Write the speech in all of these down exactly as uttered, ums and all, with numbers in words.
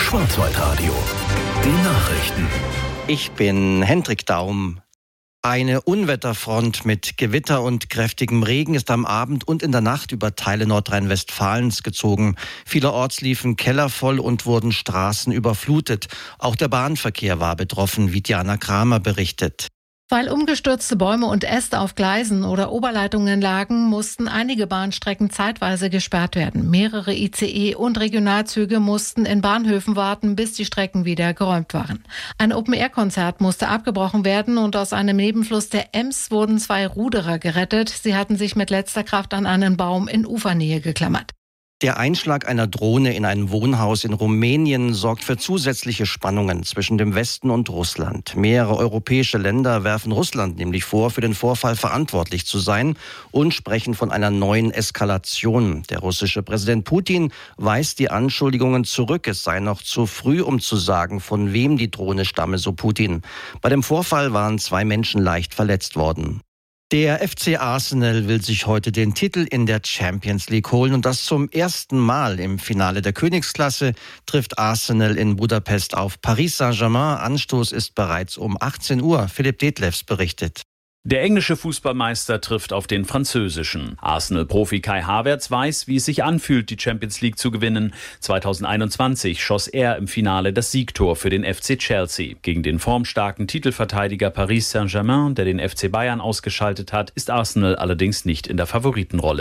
Schwarzwaldradio. Die Nachrichten. Ich bin Hendrik Daum. Eine Unwetterfront mit Gewitter und kräftigem Regen ist am Abend und in der Nacht über Teile Nordrhein-Westfalens gezogen. Vielerorts liefen Keller voll und wurden Straßen überflutet. Auch der Bahnverkehr war betroffen, wie Diana Kramer berichtet. Weil umgestürzte Bäume und Äste auf Gleisen oder Oberleitungen lagen, mussten einige Bahnstrecken zeitweise gesperrt werden. Mehrere I C E und Regionalzüge mussten in Bahnhöfen warten, bis die Strecken wieder geräumt waren. Ein Open-Air-Konzert musste abgebrochen werden und aus einem Nebenfluss der Ems wurden zwei Ruderer gerettet. Sie hatten sich mit letzter Kraft an einen Baum in Ufernähe geklammert. Der Einschlag einer Drohne in ein Wohnhaus in Rumänien sorgt für zusätzliche Spannungen zwischen dem Westen und Russland. Mehrere europäische Länder werfen Russland nämlich vor, für den Vorfall verantwortlich zu sein und sprechen von einer neuen Eskalation. Der russische Präsident Putin weist die Anschuldigungen zurück. Es sei noch zu früh, um zu sagen, von wem die Drohne stamme, so Putin. Bei dem Vorfall waren zwei Menschen leicht verletzt worden. Der F C Arsenal will sich heute den Titel in der Champions League holen und das zum ersten Mal im Finale der Königsklasse trifft Arsenal in Budapest auf Paris Saint-Germain. Anstoß ist bereits um achtzehn Uhr. Philipp Detlefs berichtet. Der englische Fußballmeister trifft auf den französischen. Arsenal-Profi Kai Havertz weiß, wie es sich anfühlt, die Champions League zu gewinnen. zweitausendeinundzwanzig schoss er im Finale das Siegtor für den F C Chelsea. Gegen den formstarken Titelverteidiger Paris Saint-Germain, der den F C Bayern ausgeschaltet hat, ist Arsenal allerdings nicht in der Favoritenrolle.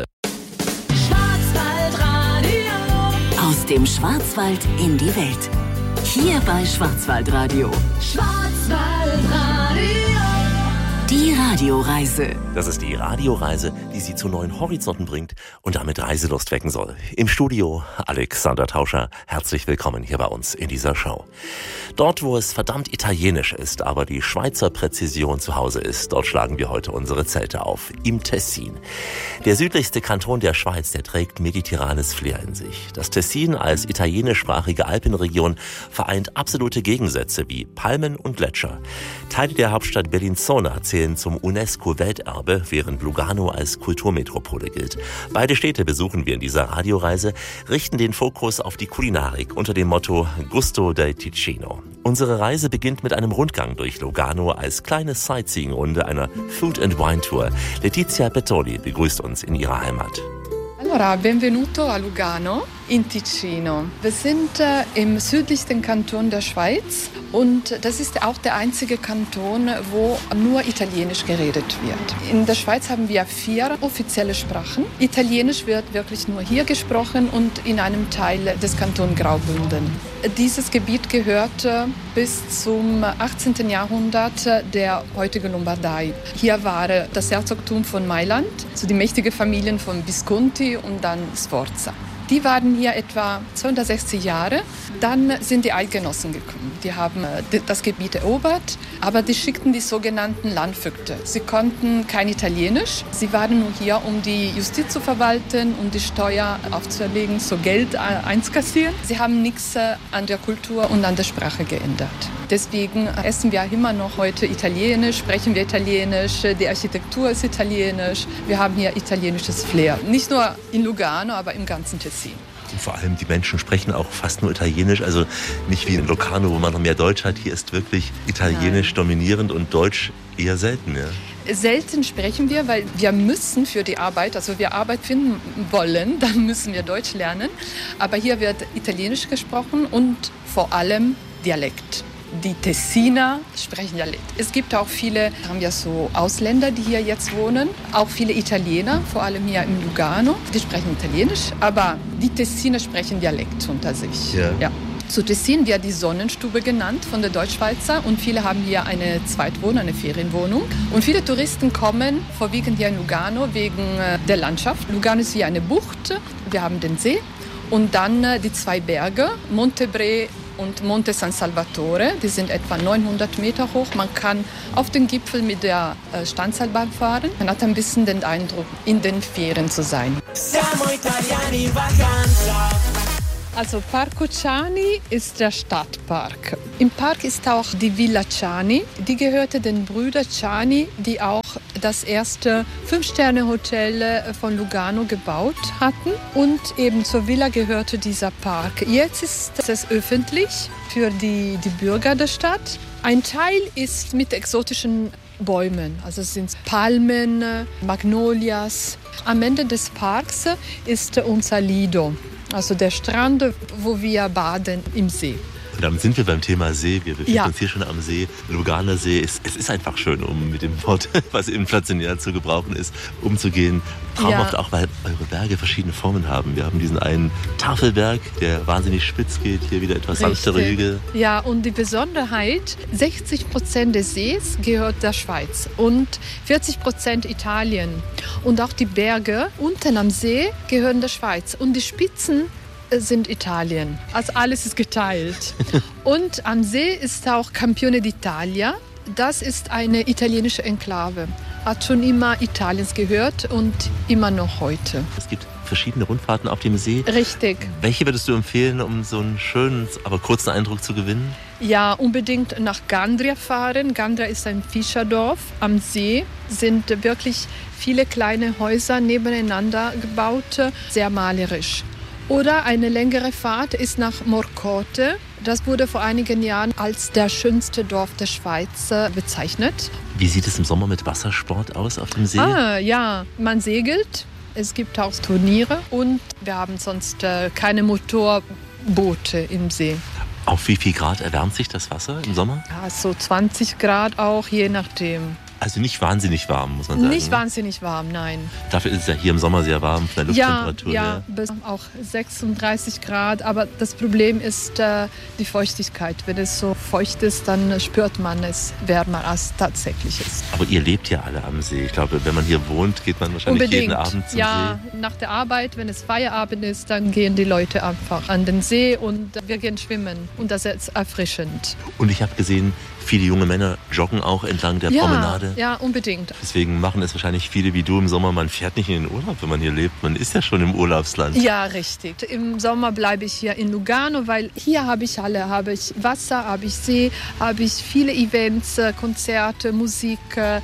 Aus dem Schwarzwald in die Welt. Hier bei Schwarzwaldradio. Schwarzwaldradio. Die Radioreise. Das ist die Radioreise, die Sie zu neuen Horizonten bringt und damit Reiselust wecken soll. Im Studio Alexander Tauscher. Herzlich willkommen hier bei uns in dieser Show. Dort, wo es verdammt italienisch ist, aber die Schweizer Präzision zu Hause ist, dort schlagen wir heute unsere Zelte auf. Im Tessin. Der südlichste Kanton der Schweiz, der trägt mediterranes Flair in sich. Das Tessin als italienischsprachige Alpenregion vereint absolute Gegensätze wie Palmen und Gletscher. Teile der Hauptstadt Bellinzona zählen zum UNESCO-Welterbe, während Lugano als Kulturmetropole gilt. Beide Städte besuchen wir in dieser Radioreise, richten den Fokus auf die Kulinarik unter dem Motto Gusto del Ticino. Unsere Reise beginnt mit einem Rundgang durch Lugano als kleine Sightseeing-Runde einer Food and Wine Tour. Letizia Bettoli begrüßt uns in ihrer Heimat. Allora, benvenuto a Lugano in Ticino. Wir sind äh, im südlichsten Kanton der Schweiz und das ist auch der einzige Kanton, wo nur Italienisch geredet wird. In der Schweiz haben wir vier offizielle Sprachen. Italienisch wird wirklich nur hier gesprochen und in einem Teil des Kantons Graubünden. Dieses Gebiet gehörte bis zum achtzehnten Jahrhundert der heutigen Lombardei. Hier war das Herzogtum von Mailand, so die mächtige Familien von Visconti und dann Sforza. Die waren hier etwa zweihundertsechzig Jahre. Dann sind die Eidgenossen gekommen. Die haben das Gebiet erobert, aber die schickten die sogenannten Landvögte. Sie konnten kein Italienisch. Sie waren nur hier, um die Justiz zu verwalten, um die Steuer aufzuerlegen, so Geld einzukassieren. Sie haben nichts an der Kultur und an der Sprache geändert. Deswegen essen wir immer noch heute Italienisch, sprechen wir Italienisch, die Architektur ist italienisch. Wir haben hier italienisches Flair. Nicht nur in Lugano, aber im ganzen Tessin. Und vor allem die Menschen sprechen auch fast nur Italienisch, also nicht wie in Locarno, wo man noch mehr Deutsch hat. Hier ist wirklich Italienisch Nein. dominierend und Deutsch eher selten. Ja. Selten sprechen wir, weil wir müssen für die Arbeit, also wir Arbeit finden wollen, dann müssen wir Deutsch lernen. Aber hier wird Italienisch gesprochen und vor allem Dialekt. Die Tessiner sprechen Dialekt. Es gibt auch viele, haben ja so Ausländer, die hier jetzt wohnen, auch viele Italiener, vor allem hier in Lugano, die sprechen Italienisch, aber die Tessiner sprechen Dialekt unter sich. Ja. Ja. Zu Tessin wird die Sonnenstube genannt von der Deutschschweizer und viele haben hier eine Zweitwohnung, eine Ferienwohnung. Und viele Touristen kommen vorwiegend hier in Lugano wegen der Landschaft. Lugano ist wie eine Bucht, wir haben den See und dann die zwei Berge, Monte Bre und Monte San Salvatore, die sind etwa neunhundert Meter hoch. Man kann auf den Gipfel mit der Standseilbahn fahren. Man hat ein bisschen den Eindruck, in den Ferien zu sein. Also Parco Ciani ist der Stadtpark. Im Park ist auch die Villa Ciani. Die gehörte den Brüdern Ciani, die auch das erste Fünf-Sterne-Hotel von Lugano gebaut hatten. Und eben zur Villa gehörte dieser Park. Jetzt ist es öffentlich für die, die Bürger der Stadt. Ein Teil ist mit exotischen Bäumen, also es sind Palmen, Magnolias. Am Ende des Parks ist unser Lido. Also der Strand, wo wir baden im See. Und damit sind wir beim Thema See. Wir befinden Ja. uns hier schon am See. Luganer See. Es, es ist einfach schön, um mit dem Wort, was inflationär zu gebrauchen ist, umzugehen. Traumhaft Ja. auch, weil eure Berge verschiedene Formen haben. Wir haben diesen einen Tafelberg, der wahnsinnig spitz geht. Hier wieder etwas sanftere Richtig. Hügel. Ja, und die Besonderheit, sechzig Prozent des Sees gehört der Schweiz und vierzig Prozent Italien. Und auch die Berge unten am See gehören der Schweiz. Und die Spitzen sind Italien. Also alles ist geteilt. Und am See ist auch Campione d'Italia. Das ist eine italienische Enklave. Hat schon immer Italiens gehört und immer noch heute. Es gibt verschiedene Rundfahrten auf dem See. Richtig. Welche würdest du empfehlen, um so einen schönen, aber kurzen Eindruck zu gewinnen? Ja, unbedingt nach Gandria fahren. Gandria ist ein Fischerdorf. Am See sind wirklich viele kleine Häuser nebeneinander gebaut, sehr malerisch. Oder eine längere Fahrt ist nach Morcote. Das wurde vor einigen Jahren als der schönste Dorf der Schweiz bezeichnet. Wie sieht es im Sommer mit Wassersport aus auf dem See? Ah, ja, man segelt. Es gibt auch Turniere und wir haben sonst äh, keine Motorboote im See. Auf wie viel Grad erwärmt sich das Wasser im Sommer? Ja, so zwanzig Grad auch, je nachdem. Also nicht wahnsinnig warm, muss man sagen. Nicht wahnsinnig warm, nein. Dafür ist es ja hier im Sommer sehr warm von der Ja, Lufttemperatur ja, her. bis auch sechsunddreißig Grad. Aber das Problem ist äh, die Feuchtigkeit. Wenn es so feucht ist, dann spürt man es wärmer, als tatsächlich ist. Aber ihr lebt ja alle am See. Ich glaube, wenn man hier wohnt, geht man wahrscheinlich Unbedingt. jeden Abend zum Ja, See. nach der Arbeit, wenn es Feierabend ist, dann gehen die Leute einfach an den See und wir gehen schwimmen. Und das ist erfrischend. Und ich habe gesehen, viele junge Männer joggen auch entlang der ja, Promenade. Ja, unbedingt. Deswegen machen es wahrscheinlich viele wie du im Sommer. Man fährt nicht in den Urlaub, wenn man hier lebt. Man ist ja schon im Urlaubsland. Ja, richtig. Im Sommer bleibe ich hier in Lugano, weil hier habe ich alle. Habe ich Wasser, habe ich See, habe ich viele Events, Konzerte, Musik,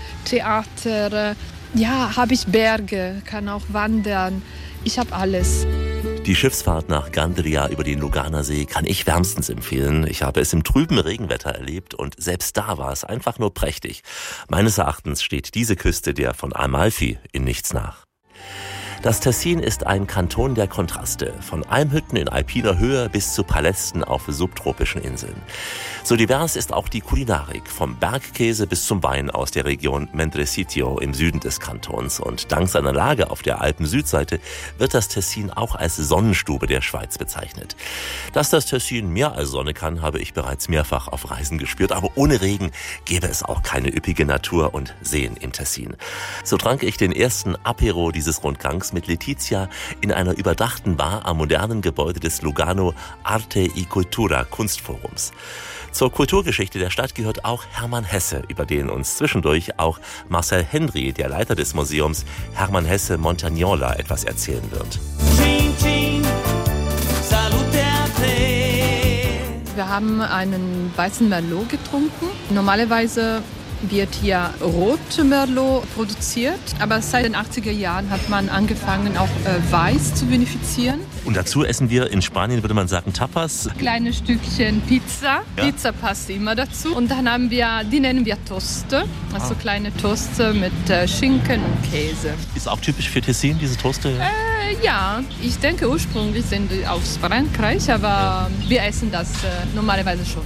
Theater. Ja, habe ich Berge, kann auch wandern. Ich habe alles. Die Schiffsfahrt nach Gandria über den Luganer See kann ich wärmstens empfehlen. Ich habe es im trüben Regenwetter erlebt und selbst da war es einfach nur prächtig. Meines Erachtens steht diese Küste der von Amalfi in nichts nach. Das Tessin ist ein Kanton der Kontraste, von Almhütten in alpiner Höhe bis zu Palästen auf subtropischen Inseln. So divers ist auch die Kulinarik, vom Bergkäse bis zum Wein aus der Region Mendrisio im Süden des Kantons. Und dank seiner Lage auf der Alpen-Südseite wird das Tessin auch als Sonnenstube der Schweiz bezeichnet. Dass das Tessin mehr als Sonne kann, habe ich bereits mehrfach auf Reisen gespürt. Aber ohne Regen gäbe es auch keine üppige Natur und Seen im Tessin. So trank ich den ersten Apero dieses Rundgangs mit Letizia in einer überdachten Bar am modernen Gebäude des Lugano Arte y Cultura Kunstforums. Zur Kulturgeschichte der Stadt gehört auch Hermann Hesse, über den uns zwischendurch auch Marcel Hendry, der Leiter des Museums Hermann Hesse Montagnola, etwas erzählen wird. Wir haben einen weißen Merlot getrunken. Normalerweise wird hier Rot Merlot produziert, aber seit den achtziger Jahren hat man angefangen, auch äh, Weiß zu vinifizieren. Und dazu essen wir, in Spanien würde man sagen Tapas. Kleine Stückchen Pizza. Ja. Pizza passt immer dazu. Und dann haben wir, die nennen wir Toste, also kleine Toste mit äh, Schinken und Käse. Ist auch typisch für Tessin, diese Toaste? Äh, ja, ich denke ursprünglich sind die aus Frankreich, aber wir essen das äh, normalerweise schon.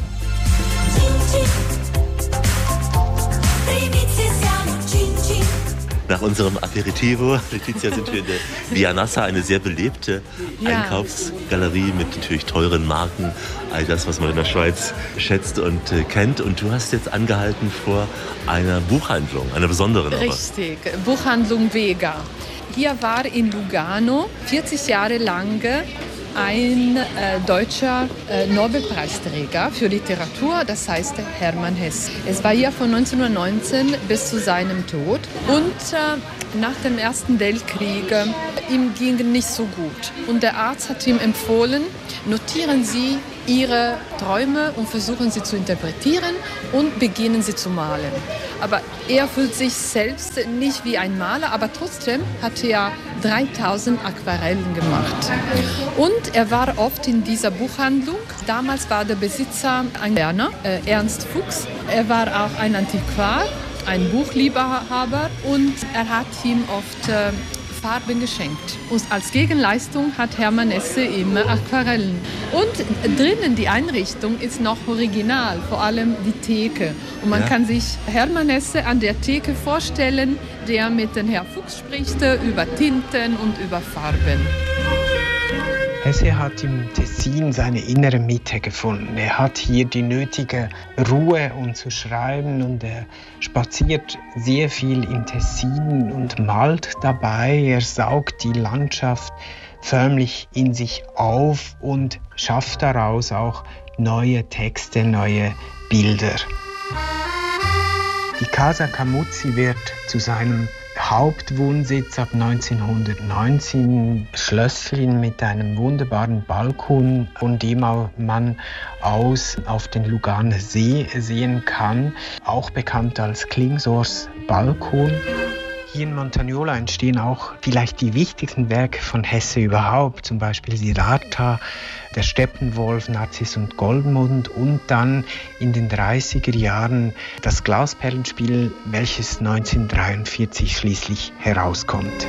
Nach unserem Aperitivo, Letizia, sind wir in der Via Nassa, eine sehr belebte Ja. Einkaufsgalerie mit natürlich teuren Marken, all das, was man in der Schweiz schätzt und äh, kennt. Und du hast jetzt angehalten vor einer Buchhandlung, einer besonderen aber. Richtig, Buchhandlung Vega. Hier war in Lugano vierzig Jahre lang ein äh, deutscher äh, Nobelpreisträger für Literatur, das heißt Hermann Hesse. Es war hier von neunzehnhundertneunzehn bis zu seinem Tod. Und äh, nach dem Ersten Weltkrieg. Ihm ging nicht so gut. Und der Arzt hat ihm empfohlen, notieren Sie Ihre Träume und versuchen sie zu interpretieren und beginnen sie zu malen. Aber er fühlt sich selbst nicht wie ein Maler, aber trotzdem hat er dreitausend Aquarellen gemacht. Und er war oft in dieser Buchhandlung. Damals war der Besitzer ein Werner, äh, Ernst Fuchs. Er war auch ein Antiquar, ein Buchliebhaber und er hat ihm oft äh, Farben geschenkt. Und als Gegenleistung hat Hermann Hesse immer Aquarellen. Und drinnen die Einrichtung ist noch original, vor allem die Theke. Und man ja. kann sich Hermann Hesse an der Theke vorstellen, der mit dem Herrn Fuchs spricht über Tinten und über Farben. Hesse hat im Tessin seine innere Mitte gefunden. Er hat hier die nötige Ruhe, um zu schreiben, und er spaziert sehr viel im Tessin und malt dabei. Er saugt die Landschaft förmlich in sich auf und schafft daraus auch neue Texte, neue Bilder. Die Casa Camuzzi wird zu seinem Hauptwohnsitz ab neunzehnhundertneunzehn, Schlösschen mit einem wunderbaren Balkon, von dem man aus auf den Luganer See sehen kann, auch bekannt als Klingsors Balkon. Hier in Montagnola entstehen auch vielleicht die wichtigsten Werke von Hesse überhaupt, zum Beispiel Siddhartha, der Steppenwolf, Narziss und Goldmund und dann in den dreißiger Jahren das Glasperlenspiel, welches neunzehnhundertdreiundvierzig schließlich herauskommt.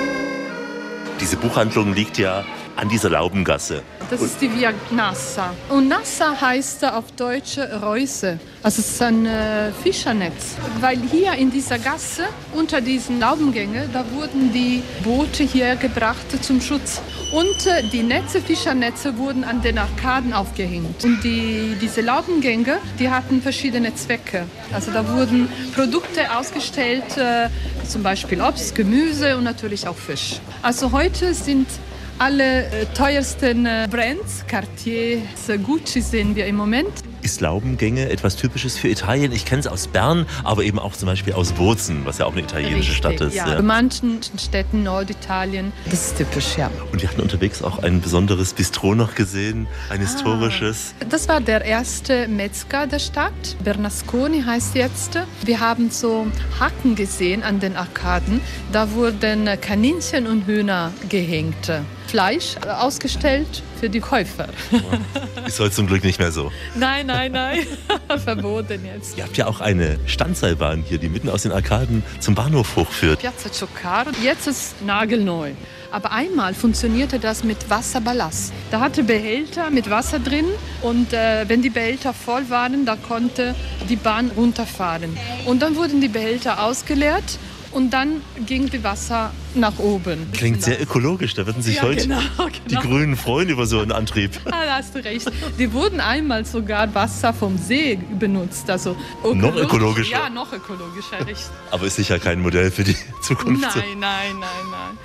Diese Buchhandlung liegt ja an dieser Laubengasse. Das ist die Via Nassa. Und Nassa heißt auf Deutsch Reuse. Also es ist ein äh, Fischernetz. Weil hier in dieser Gasse, unter diesen Laubengängen, da wurden die Boote hier gebracht zum Schutz. Und äh, die Netze, Fischernetze, wurden an den Arkaden aufgehängt. Und die, diese Laubengänge, die hatten verschiedene Zwecke. Also da wurden Produkte ausgestellt, äh, zum Beispiel Obst, Gemüse und natürlich auch Fisch. Also heute sind alle äh, teuersten äh, Brands, Cartier, Gucci sehen wir im Moment. Ist Laubengänge etwas Typisches für Italien? Ich kenne es aus Bern, aber eben auch zum Beispiel aus Bozen, was ja auch eine italienische Richtig, Stadt ist. Ja. Ja. In manchen Städten Norditalien, das ist typisch, ja. Und wir hatten unterwegs auch ein besonderes Bistro noch gesehen, ein historisches. Ah, das war der erste Metzger der Stadt, Bernasconi heißt jetzt. Wir haben so Haken gesehen an den Arkaden, da wurden Kaninchen und Hühner gehängt. Fleisch ausgestellt für die Käufer. Ist heute zum Glück nicht mehr so. Nein, nein, nein. Verboten jetzt. Ihr habt ja auch eine Standseilbahn hier, die mitten aus den Arkaden zum Bahnhof hochführt. Piazza Cioccaro. Jetzt ist nagelneu. Aber einmal funktionierte das mit Wasserballast. Da hatte Behälter mit Wasser drin und äh, wenn die Behälter voll waren, da konnte die Bahn runterfahren. Und dann wurden die Behälter ausgeleert. Und dann ging das Wasser nach oben. Klingt sehr ökologisch. Da würden sich ja, heute genau, genau. die Grünen freuen über so einen Antrieb. Ah, da hast du recht. Die wurden einmal sogar Wasser vom See benutzt. Also ökologisch. Noch ökologischer? Ja, noch ökologischer, richtig. Aber ist sicher kein Modell für die Zukunft. Nein, nein, nein, nein.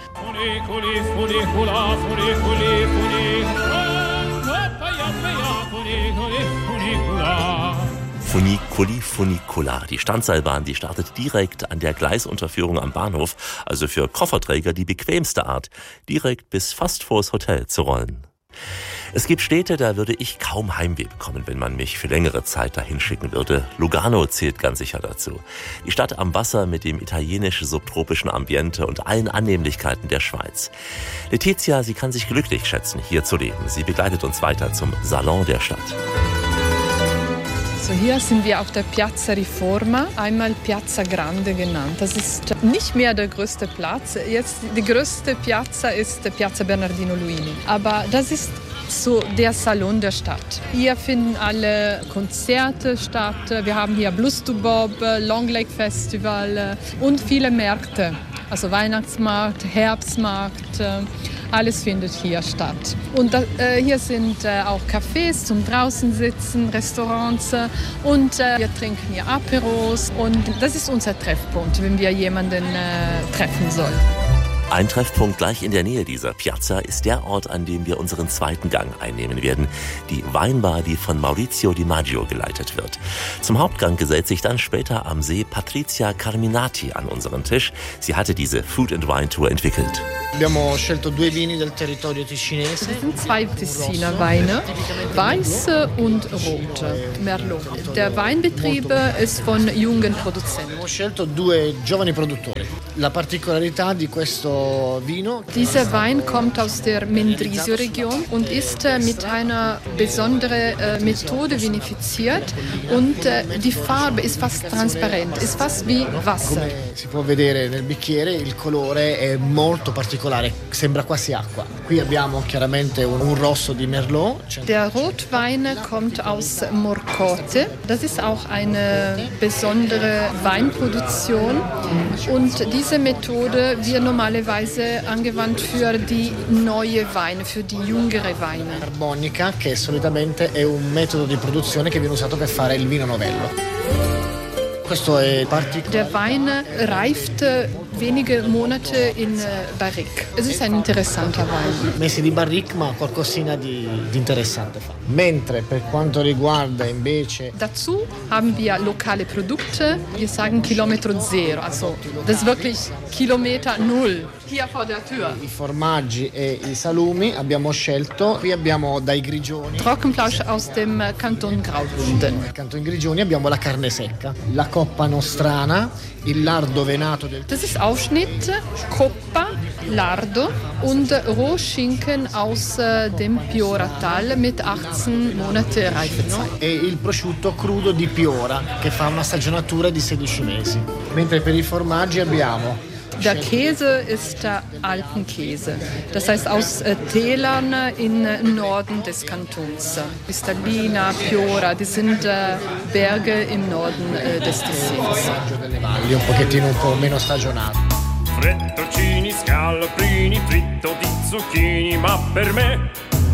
Funiculi Funicola. Die Standseilbahn, die startet direkt an der Gleisunterführung am Bahnhof, also für Kofferträger die bequemste Art, direkt bis fast vors Hotel zu rollen. Es gibt Städte, da würde ich kaum Heimweh bekommen, wenn man mich für längere Zeit dahin schicken würde. Lugano zählt ganz sicher dazu. Die Stadt am Wasser mit dem italienisch-subtropischen Ambiente und allen Annehmlichkeiten der Schweiz. Letizia, sie kann sich glücklich schätzen, hier zu leben. Sie begleitet uns weiter zum Salon der Stadt. So, hier sind wir auf der Piazza Riforma, einmal Piazza Grande genannt. Das ist nicht mehr der größte Platz. Jetzt die größte Piazza ist Piazza Bernardino Luini. Aber das ist so der Salon der Stadt. Hier finden alle Konzerte statt. Wir haben hier Blues to Bob, Long Lake Festival und viele Märkte. Also Weihnachtsmarkt, Herbstmarkt. Alles findet hier statt. Und da, äh, hier sind äh, auch Cafés zum draußen sitzen, Restaurants äh, und äh, wir trinken hier Aperos. Und das ist unser Treffpunkt, wenn wir jemanden äh, treffen sollen. Ein Treffpunkt gleich in der Nähe dieser Piazza ist der Ort, an dem wir unseren zweiten Gang einnehmen werden. Die Weinbar, die von Maurizio Di Maggio geleitet wird. Zum Hauptgang gesellt sich dann später am See Patrizia Carminati an unseren Tisch. Sie hatte diese Food and Wine Tour entwickelt. Abbiamo scelto due vini del territorio ticinese. Das sind zwei Tessiner Weine, weiße und rote, Merlot. Der Weinbetrieb ist von jungen Produzenten. Abbiamo scelto due giovani produttori. La particolarità di questo vino. Dieser Wein kommt aus der Mendrisio-Region und ist mit einer besonderen Methode vinifiziert und die Farbe ist fast transparent, ist fast wie Wasser. Come si può vedere nel bicchiere, il colore è molto particolare, sembra quasi acqua. Qui abbiamo chiaramente un, un rosso di Merlot. Der Rotwein kommt aus Morcote. Das ist auch eine besondere Weinproduktion und diese Methode wird normalerweise angewandt für die neue Weine, für die jüngere Weine. Carbonica, che solitamente è un metodo di produzione che viene usato per fare il vino novello. Der Wein reift wenige Monate in Barrique. Es ist ein interessanter Wein. Messi di barrique, ma qualcosina di, di interessante fa. Mentre per quanto riguarda invece... Dazu haben wir lokale Produkte. Wir sagen Kilometro Zero. Also das ist wirklich Kilometer Null. Hier vor der Tür. I formaggi e i salumi abbiamo scelto. Qui abbiamo dai Grigioni. Trockenfleisch aus dem Kanton Graubünden. Nel Kanton Grigioni abbiamo la carne secca, la coppa nostrana, il lardo venato del... Das ist Aufschnitt, Coppa, Lardo und Rohschinken aus dem Piora-Tal mit achtzehn Monate Reifezeit. E il prosciutto crudo di Piora che fa una stagionatura di sedici mesi. Mentre per i formaggi abbiamo... Der Käse ist der Alpenkäse, das heißt aus Tälern im Norden des Kantons. Stallina, Piora, das sind Berge im Norden des Tessins. Un pochettino un po' meno stagionato. Frettoncini, scaloprini, fritto di zucchini, ma per me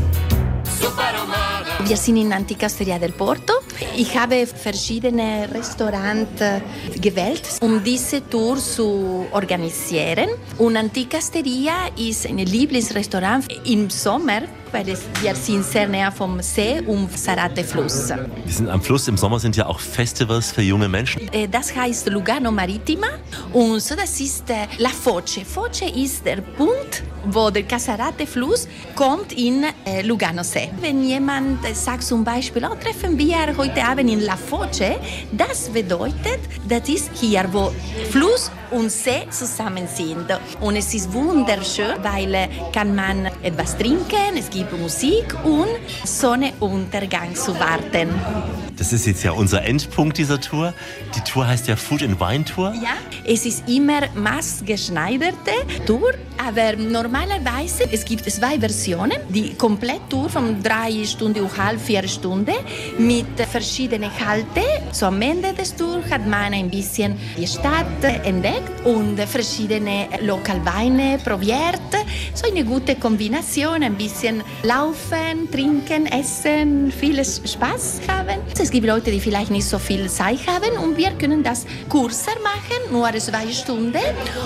Wir sind in Antikasteria del Porto. Ich habe verschiedene Restaurants gewählt, um diese Tour zu organisieren. Und Antikasteria ist ein Lieblingsrestaurant im Sommer, weil es, wir sind sehr näher vom See und Sarate-Fluss. Wir sind am Fluss. Im Sommer sind ja auch Festivals für junge Menschen. Das heißt Lugano Marittima und so das ist La Foce. Foce ist der Punkt, wo der Casarate-Fluss kommt in äh, Lugano-See. Wenn jemand sagt zum Beispiel, oh, treffen wir heute Abend in La Foce, das bedeutet, das ist hier, wo Fluss und See zusammen sind. Und es ist wunderschön, weil äh, kann man etwas trinken, es gibt Musik und Sonnenuntergang zu warten. Das ist jetzt ja unser Endpunkt dieser Tour. Die Tour heißt ja Food and Wine Tour. Ja, es ist immer maßgeschneiderte Tour, aber normalerweise es gibt zwei Versionen. Die Kompletttour von drei Stunden und halb, vier Stunden mit verschiedenen Halten. So am Ende des Tours hat man ein bisschen die Stadt entdeckt und verschiedene Lokalweine probiert. So eine gute Kombination, ein bisschen laufen, trinken, essen, viel Spaß haben. Es gibt Leute, die vielleicht nicht so viel Zeit haben und wir können das kürzer machen, nur zwei Stunden.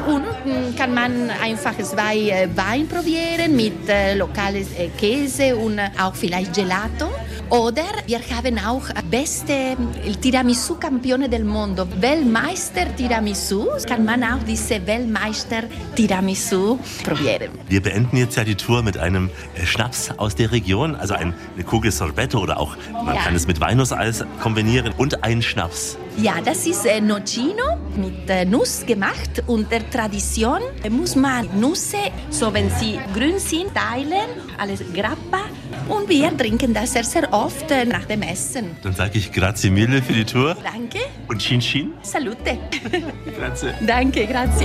Und kann man einfach zwei Wein probieren mit äh, lokales äh, Käse und äh, auch vielleicht Gelato. Oder wir haben auch beste Tiramisu Campione del Mondo, Weltmeister Tiramisu. Kann man auch diese Weltmeister Tiramisu probieren. Wir beenden jetzt ja die Tour mit einem Schnaps aus der Region, also eine Kugel Sorbetto oder auch, man ja. kann es mit Walnusseis kombinieren und einen Schnaps. Ja, das ist äh, Nocino mit äh, Nuss gemacht und der Tradition äh, muss man Nüsse, so wenn sie grün sind, teilen, alles Grappa und wir trinken das sehr, sehr oft äh, nach dem Essen. Dann sage ich grazie mille für die Tour. Danke. Und chin chin. Salute. Grazie. Danke, grazie.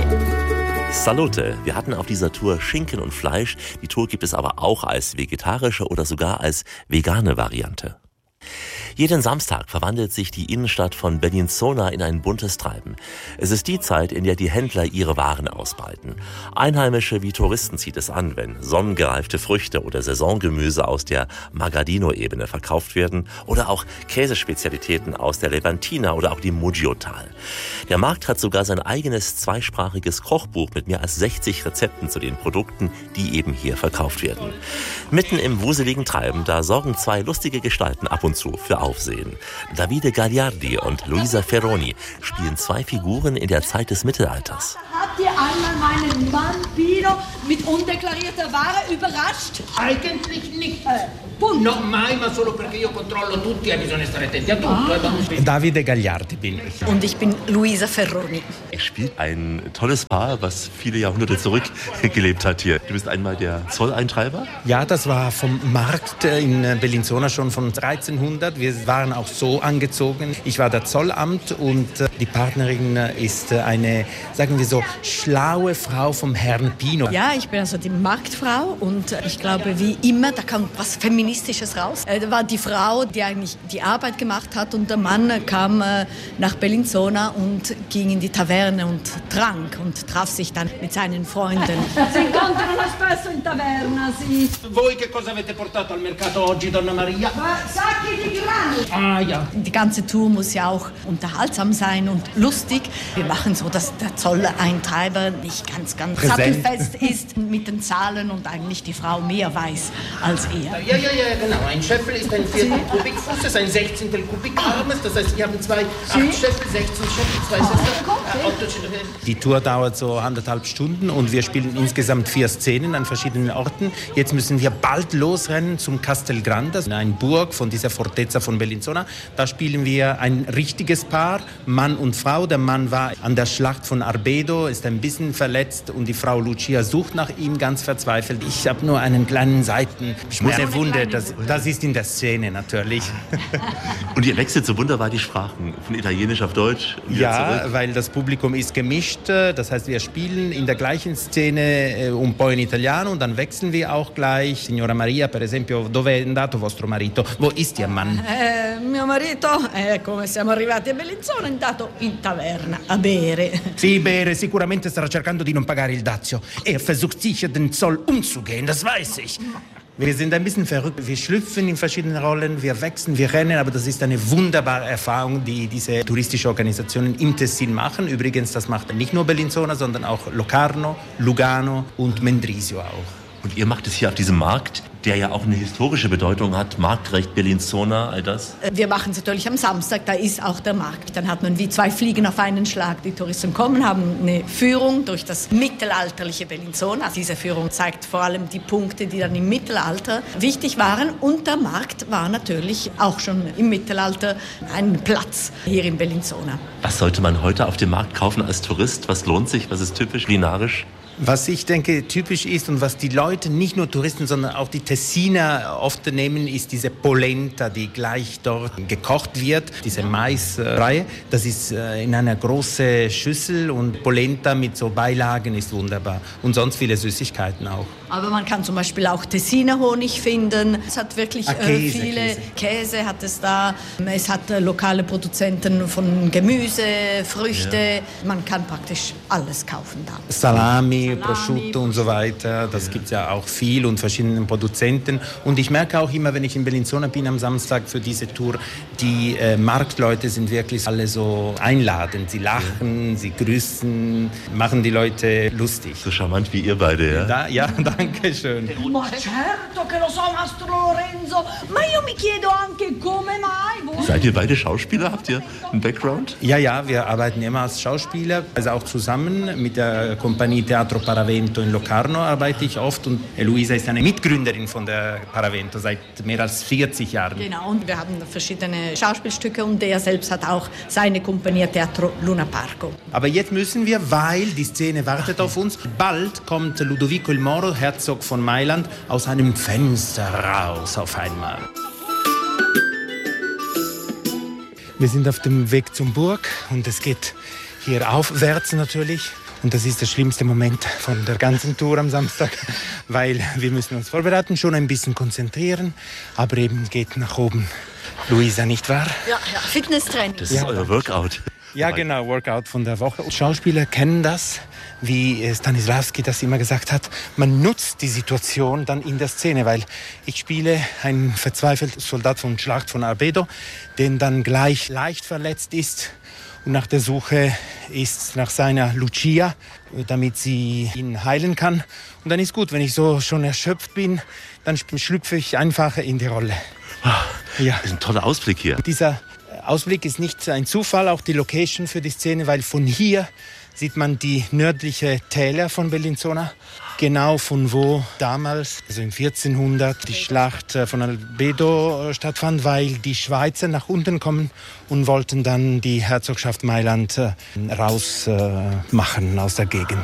Salute. Wir hatten auf dieser Tour Schinken und Fleisch. Die Tour gibt es aber auch als vegetarische oder sogar als vegane Variante. Jeden Samstag verwandelt sich die Innenstadt von Bellinzona in ein buntes Treiben. Es ist die Zeit, in der die Händler ihre Waren ausbreiten. Einheimische wie Touristen zieht es an, wenn sonnengereifte Früchte oder Saisongemüse aus der Magadino-Ebene verkauft werden oder auch Käsespezialitäten aus der Levantina oder auch dem Muggiottal. Der Markt hat sogar sein eigenes zweisprachiges Kochbuch mit mehr als sechzig Rezepten zu den Produkten, die eben hier verkauft werden. Mitten im wuseligen Treiben, da sorgen zwei lustige Gestalten ab und zu für Aufsehen. Davide Gagliardi und Luisa Ferroni spielen zwei Figuren in der Zeit des Mittelalters. Habt ihr einmal meinen Mann Pino mit undeklarierter Ware überrascht? Eigentlich nicht. Äh, no, mai, ma solo perché io controllo tutti e bisogna stare attenti a tutto. Ah. Davide Gagliardi bin ich. Und ich bin Luisa Ferroni. Er spielt ein tolles Paar, was viele Jahrhunderte zurückgelebt hat hier. Du bist einmal der Zolleintreiber? Ja, das war vom Markt in Bellinzona schon von dreizehnhundert. Wir waren auch so angezogen. Ich war der Zollamt und die Partnerin ist eine, sagen wir so, schlaue Frau vom Herrn Pino. Ja, ich bin also die Marktfrau und ich glaube, wie immer, da kam was Feministisches raus. Da war die Frau, die eigentlich die Arbeit gemacht hat und der Mann kam nach Bellinzona und ging in die Taverne und trank und traf sich dann mit seinen Freunden. Si incontrano spesso in taverna, sì. Voi che cosa avete portato al mercato oggi, Donna Maria? Sacchi di Grani. Ah, ja. Die ganze Tour muss ja auch unterhaltsam sein und lustig. Wir machen so, dass der Zolleintreiber nicht ganz, ganz sattelfest ist mit den Zahlen und eigentlich die Frau mehr weiß als er. Ja, ja, ja, genau. Ein Scheffel ist ein Viertel Kubikfußes, ein Sechzehntel Kubikarmes. Das heißt, Sie haben zwei acht Scheffel, sechzehn Scheffel, zwei Sechzehntel. Die Tour dauert so anderthalb Stunden und wir spielen insgesamt vier Szenen an verschiedenen Orten. Jetzt müssen wir bald losrennen zum Castel Grande, eine Burg von dieser Fortezza von Bellinzona. Da spielen wir ein richtiges Paar, Mann und Frau. Der Mann war an der Schlacht von Arbedo, ist ein bisschen verletzt und die Frau Lucia sucht nach ihm ganz verzweifelt. Ich habe nur einen kleinen Seitenschmerz. Eine Wunde, das, das ist in der Szene natürlich. Und ihr wechselt so wunderbar die Sprachen, von Italienisch auf Deutsch. Ja, zurück. Weil das Publikum ist gemischt. Das heißt, wir spielen in der gleichen Szene un po' in Italiano und dann wechseln wir auch gleich. Signora Maria, per esempio, dove è andato vostro marito? Wo ist Ihr Mann? Eh, mio marito, eh, come siamo arrivati a Bellinzona, è andato in taverna a bere. Sì, bere, sicuramente starà cercando di non pagare il dazio. Er versucht sicher, den Zoll umzugehen, das weiß ich. Wir sind ein bisschen verrückt. Wir schlüpfen in verschiedene Rollen, wir wechseln, wir rennen, aber das ist eine wunderbare Erfahrung, die diese touristische Organisationen im Tessin machen. Übrigens, das macht nicht nur Bellinzona, sondern auch Locarno, Lugano und Mendrisio auch. Und ihr macht es hier auf diesem Markt, der ja auch eine historische Bedeutung hat, Marktrecht, Bellinzona, all das? Wir machen es natürlich am Samstag, da ist auch der Markt. Dann hat man wie zwei Fliegen auf einen Schlag. Die Touristen kommen, haben eine Führung durch das mittelalterliche Bellinzona. Diese Führung zeigt vor allem die Punkte, die dann im Mittelalter wichtig waren. Und der Markt war natürlich auch schon im Mittelalter ein Platz hier in Bellinzona. Was sollte man heute auf dem Markt kaufen als Tourist? Was lohnt sich? Was ist typisch kulinarisch? Was ich denke typisch ist und was die Leute, nicht nur Touristen, sondern auch die Tessiner oft nehmen, ist diese Polenta, die gleich dort gekocht wird, diese Maisreihe. Das ist in einer großen Schüssel und Polenta mit so Beilagen ist wunderbar. Und sonst viele Süßigkeiten auch. Aber man kann zum Beispiel auch Tessiner Honig finden. Es hat wirklich ah, Käse, viele Käse. Käse hat es da. Es hat lokale Produzenten von Gemüse, Früchte. Ja. Man kann praktisch alles kaufen da. Salami, Salami Prosciutto und so weiter. Das ja. gibt es ja auch viel und verschiedenen Produzenten. Und ich merke auch immer, wenn ich in Bellinzona bin am Samstag für diese Tour, die äh, Marktleute sind wirklich alle so einladend. Sie lachen, ja. sie grüßen, machen die Leute lustig. So charmant wie ihr beide, ja? Da, ja, danke schön. Ma certo che lo so, Mastro Lorenzo. Ma io mi chiedo anche come mai. Seid ihr beide Schauspieler? Habt ihr einen Background? Ja, ja, wir arbeiten immer als Schauspieler. Also auch zusammen mit der Kompanie Teatro Paravento in Locarno arbeite ich oft. Und Luisa ist eine Mitgründerin von der Paravento seit mehr als vierzig Jahren. Genau, und wir haben verschiedene Schauspielstücke und der selbst hat auch seine Kompanie Teatro Luna Parco. Aber jetzt müssen wir, weil die Szene wartet auf uns, bald kommt Ludovico il Moro, Herzog von Mailand, aus einem Fenster raus auf einmal. Wir sind auf dem Weg zum Burg und es geht hier aufwärts natürlich. Und das ist der schlimmste Moment von der ganzen Tour am Samstag, weil wir müssen uns vorbereiten, schon ein bisschen konzentrieren, aber eben geht nach oben Luisa, nicht wahr? Ja, ja. Fitnesstraining. Das ist ja euer Workout. Ja, genau, Workout von der Woche. Schauspieler kennen das, wie Stanislavski das immer gesagt hat. Man nutzt die Situation dann in der Szene, weil ich spiele einen verzweifelten Soldat von Schlacht von Arbedo, der dann gleich leicht verletzt ist und nach der Suche ist nach seiner Lucia, damit sie ihn heilen kann. Und dann ist gut, wenn ich so schon erschöpft bin, dann schlüpfe ich einfach in die Rolle. Ja. Das ist ein toller Ausblick hier. Dieser Ausblick ist nicht ein Zufall, auch die Location für die Szene, weil von hier sieht man die nördliche Täler von Bellinzona, genau von wo damals, also im vierzehnhundert, die Schlacht von Albedo stattfand, weil die Schweizer nach unten kommen und wollten dann die Herzogschaft Mailand rausmachen aus der Gegend.